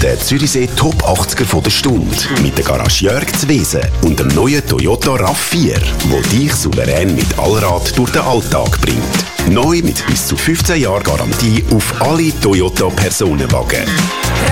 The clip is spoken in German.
Der Zürichsee Top 80er von der Stunde mit der Garage Jörg Zwesen und dem neuen Toyota RAV4, wo dich souverän mit Allrad durch den Alltag bringt. Neu mit bis zu 15 Jahren Garantie auf alle Toyota Personenwagen.